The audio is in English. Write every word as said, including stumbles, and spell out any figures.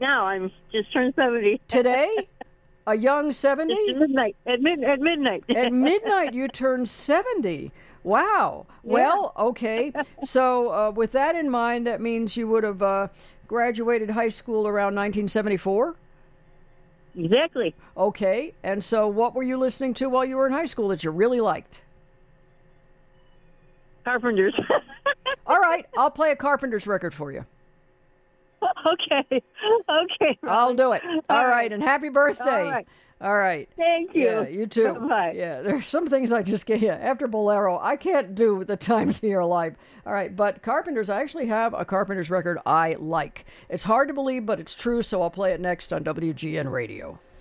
now. I'm just turned seventy. Today? A young seventy? Just at midnight. At, mid- at midnight. At midnight, you turn seventy. Wow. Yeah. Well, okay. So uh, with that in mind, that means you would have uh, graduated high school around nineteen seventy-four? Exactly. Okay. And so what were you listening to while you were in high school that you really liked? Carpenters. All right. I'll play a Carpenters record for you. Okay. Okay. I'll do it. All, All right. right. And happy birthday. All right. All right. Thank you. Yeah, you too. Bye. Yeah, there's some things I just can't. Yeah, after Bolero, I can't do the times of your life. All right, but Carpenters, I actually have a Carpenters record I like. It's hard to believe, but it's true, so I'll play it next on W G N Radio.